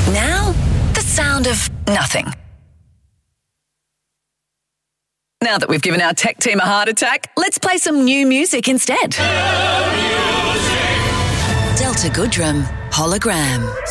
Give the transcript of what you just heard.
Now, the sound of nothing. Now that we've given our tech team a heart attack, let's play some new music instead. Delta Goodrem Hologram.